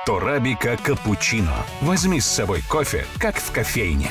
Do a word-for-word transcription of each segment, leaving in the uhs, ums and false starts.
Торабика капучино. Возьми с собой кофе, как в кофейне.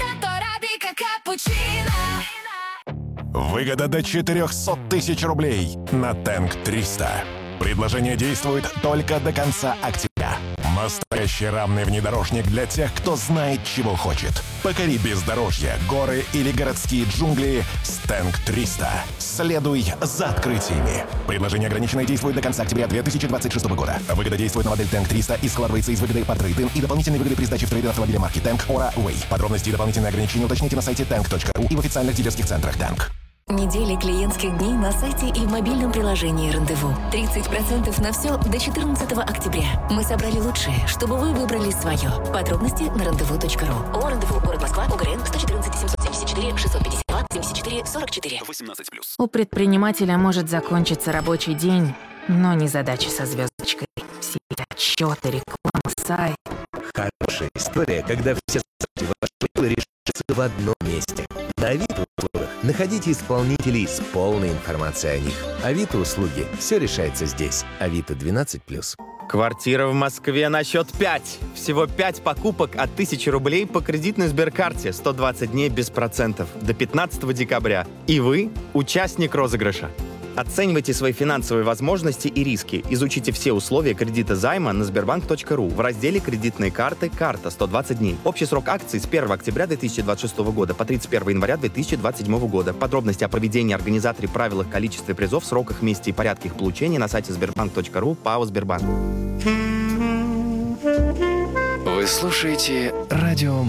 Выгода до четыреста тысяч рублей на Тэнк триста. Предложение действует только до конца октября. Настоящий рамный внедорожник для тех, кто знает, чего хочет. Покори бездорожье, горы или городские джунгли с Тэнк триста. Следуй за открытиями. Предложение ограниченное, действует до конца октября две тысячи двадцать шестого года. Выгода действует на модель Тэнк триста и складывается из выгоды по трейд-ин и дополнительной выгоды при сдаче в трейд автомобиля марки Тэнк Ора Way. Подробности и дополнительные ограничения уточните на сайте тэнк точка ру и в официальных дилерских центрах Тэнк. Недели клиентских дней на сайте и в мобильном приложении «Рандеву». тридцать процентов на все до четырнадцатого октября. Мы собрали лучшее, чтобы вы выбрали свое. Подробности на рандеву точка ру. О, Рандеву, город Москва, УГРН, сто четырнадцать семьсот семьдесят четыре шестьсот пятьдесят два семьдесят четыре сорок четыре. восемнадцать плюс. У предпринимателя может закончиться рабочий день, но не задача со звездочкой. Все эти отчеты, реклама, сайт. Хорошая история, когда все задачи вашего дела решатся в одном месте. На Авито услугах находите исполнителей с полной информацией о них. Авито услуги. Все решается здесь. Авито двенадцать плюс. Квартира в Москве на счет пять. Всего пять покупок от тысячи рублей по кредитной Сберкарте. сто двадцать дней без процентов. До пятнадцатого декабря. И вы участник розыгрыша. Оценивайте свои финансовые возможности и риски. Изучите все условия кредита займа на сбербанк точка ру в разделе «Кредитные карты. Карта. сто двадцать дней». Общий срок акций с первого октября две тысячи двадцать шестого года по тридцать первого января две тысячи двадцать седьмого года. Подробности о проведении, организаторе, правилах, количестве призов, сроках, месте и порядке их получения на сайте сбербанк точка ру. ПАО «Сбербанк». Вы слушаете радио